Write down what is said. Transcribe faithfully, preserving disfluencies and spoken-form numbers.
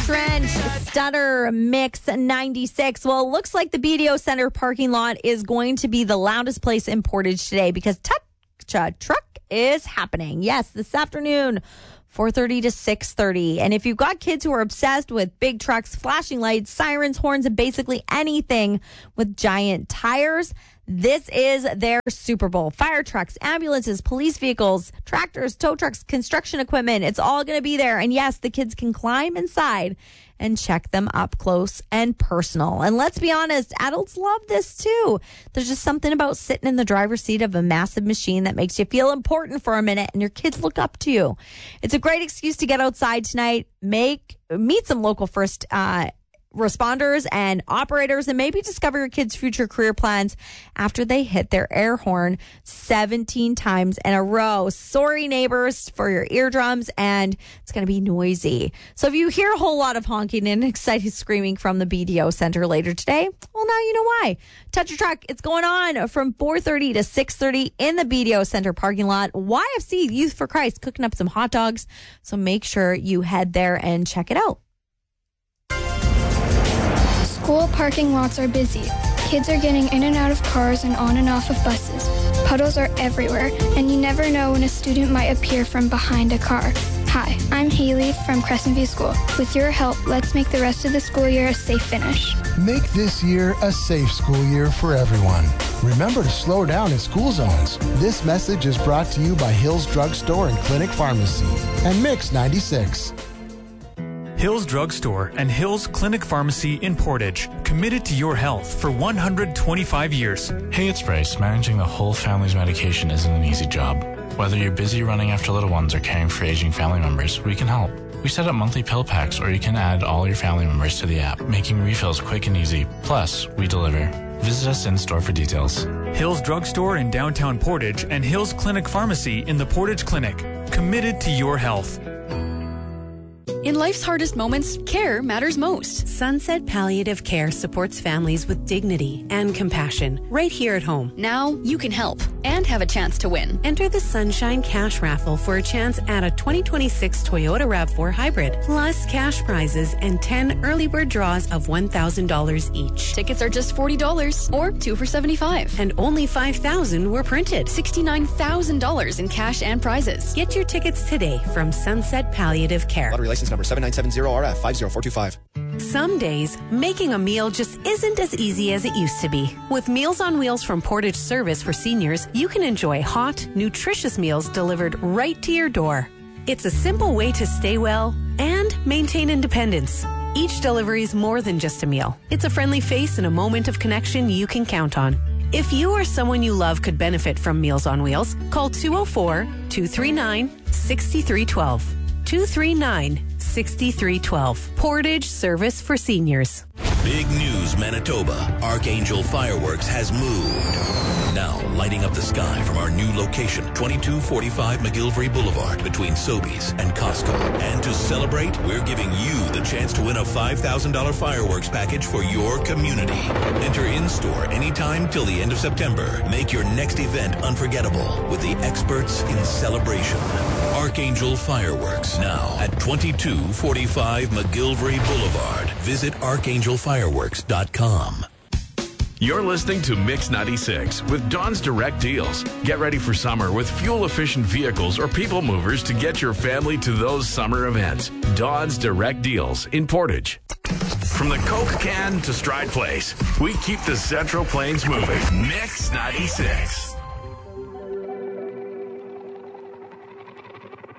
Trench, Stutter, Mix ninety-six. Well, it looks like the B D O Center parking lot is going to be the loudest place in Portage today because Touch Truck is happening. Yes, this afternoon, four thirty to six thirty. And if you've got kids who are obsessed with big trucks, flashing lights, sirens, horns, and basically anything with giant tires, this is their Super Bowl. Fire trucks, ambulances, police vehicles, tractors, tow trucks, construction equipment. It's all going to be there. And yes, the kids can climb inside and check them up close and personal. And let's be honest, adults love this too. There's just something about sitting in the driver's seat of a massive machine that makes you feel important for a minute and your kids look up to you. It's a great excuse to get outside tonight, make meet some local first uh responders and operators, and maybe discover your kids' future career plans after they hit their air horn seventeen times in a row. Sorry, neighbors, for your eardrums, and it's going to be noisy. So if you hear a whole lot of honking and excited screaming from the B D O Center later today, well, now you know why. Touch Your Truck, it's going on from four thirty to six thirty in the B D O Center parking lot. Y F C, Youth for Christ, cooking up some hot dogs. So make sure you head there and check it out. School parking lots are busy. Kids are getting in and out of cars and on and off of buses. Puddles are everywhere, and you never know when a student might appear from behind a car. Hi, I'm Haley from Crescent View School. With your help, let's make the rest of the school year a safe finish. Make this year a safe school year for everyone. Remember to slow down in school zones. This message is brought to you by Hills Drug Store and Clinic Pharmacy and Mix ninety-six. Hills Drug Store and Hills Clinic Pharmacy in Portage, committed to your health for one hundred twenty-five years. Hey, it's Bryce. Managing the whole family's medication isn't an easy job. Whether you're busy running after little ones or caring for aging family members, we can help. We set up monthly pill packs, or you can add all your family members to the app, making refills quick and easy. Plus, we deliver. Visit us in store for details. Hills Drug Store in downtown Portage and Hills Clinic Pharmacy in the Portage Clinic, committed to your health. In life's hardest moments, care matters most. Sunset Palliative Care supports families with dignity and compassion right here at home. Now you can help and have a chance to win. Enter the Sunshine Cash Raffle for a chance at a twenty twenty-six Toyota RAV four Hybrid, plus cash prizes and ten early bird draws of one thousand dollars each. Tickets are just forty dollars or two for seventy-five dollars. And only five thousand dollars were printed. sixty-nine thousand dollars in cash and prizes. Get your tickets today from Sunset Palliative Care. Lottery license number seven nine seven zero R F five zero four two five. Some days, making a meal just isn't as easy as it used to be. With Meals on Wheels from Portage Service for seniors, you can enjoy hot, nutritious meals delivered right to your door. It's a simple way to stay well and maintain independence. Each delivery is more than just a meal. It's a friendly face and a moment of connection you can count on. If you or someone you love could benefit from Meals on Wheels, call two oh four, two three nine, six three one two. two three nine, six three one two. Portage Service for Seniors. Big news, Manitoba. Archangel Fireworks has moved. Now lighting up the sky from our new location, twenty-two forty-five McGillivray Boulevard, between Sobeys and Costco. And to celebrate, we're giving you the chance to win a five thousand dollars fireworks package for your community. Enter in-store anytime till the end of September. Make your next event unforgettable with the experts in celebration. Archangel Fireworks, now at twenty-two forty-five McGillivray Boulevard. Visit archangel fireworks dot com. You're listening to Mix ninety-six with Dawn's Direct Deals. Get ready for summer with fuel-efficient vehicles or people movers to get your family to those summer events. Dawn's Direct Deals in Portage. From the Coke can to Stride Place, we keep the Central Plains moving. Mix ninety-six.